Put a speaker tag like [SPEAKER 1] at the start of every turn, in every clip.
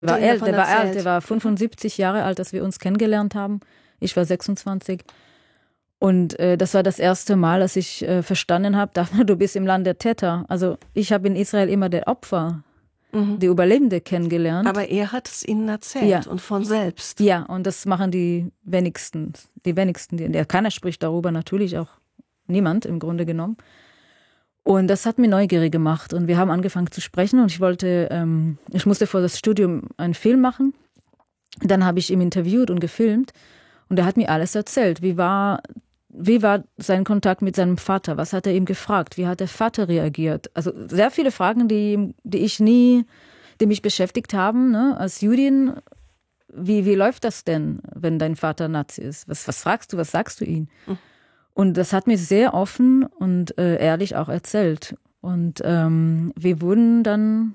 [SPEAKER 1] Der war alt, der war 75 Jahre alt, als wir uns kennengelernt haben. Ich war 26. Und das war das erste Mal, dass ich verstanden habe, du bist im Land der Täter. Also ich habe in Israel immer der Opfer, die Überlebende kennengelernt.
[SPEAKER 2] Aber er hat es ihnen erzählt und von selbst.
[SPEAKER 1] Ja, und das machen die wenigsten. Keiner spricht darüber, natürlich auch niemand im Grunde genommen. Und das hat mir neugierig gemacht und wir haben angefangen zu sprechen und ich musste vor das Studium einen Film machen. Dann habe ich ihn interviewt und gefilmt und er hat mir alles erzählt. Wie war sein Kontakt mit seinem Vater? Was hat er ihm gefragt? Wie hat der Vater reagiert? Also sehr viele Fragen, die mich beschäftigt haben, ne? Als Jüdin. Wie läuft das denn, wenn dein Vater Nazi ist? Was fragst du, was sagst du ihm? Und das hat mir sehr offen und ehrlich auch erzählt. Und wir wurden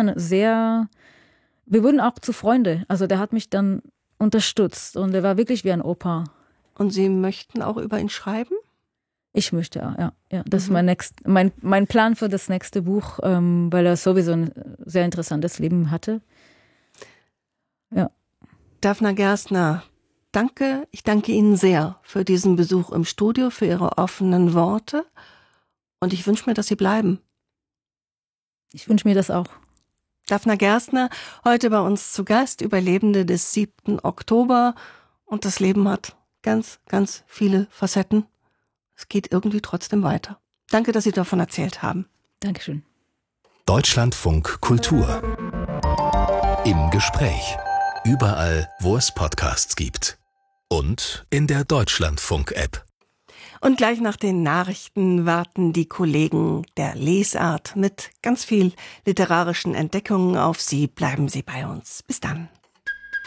[SPEAKER 1] auch zu Freunde. Also der hat mich dann unterstützt und er war wirklich wie ein Opa.
[SPEAKER 2] Und Sie möchten auch über ihn schreiben?
[SPEAKER 1] Ich möchte, ja. Das ist mein Plan für das nächste Buch, weil er sowieso ein sehr interessantes Leben hatte. Ja.
[SPEAKER 2] Dafna Gerstner, danke. Ich danke Ihnen sehr für diesen Besuch im Studio, für Ihre offenen Worte. Und ich wünsche mir, dass Sie bleiben.
[SPEAKER 1] Ich wünsche mir das auch.
[SPEAKER 2] Dafna Gerstner, heute bei uns zu Gast, Überlebende des 7. Oktober. Und das Leben hat ganz, ganz viele Facetten. Es geht irgendwie trotzdem weiter. Danke, dass Sie davon erzählt haben.
[SPEAKER 1] Dankeschön.
[SPEAKER 3] Deutschlandfunk Kultur. Im Gespräch. Überall, wo es Podcasts gibt. Und in der Deutschlandfunk-App.
[SPEAKER 2] Und gleich nach den Nachrichten warten die Kollegen der Lesart mit ganz viel literarischen Entdeckungen auf Sie. Bleiben Sie bei uns. Bis dann.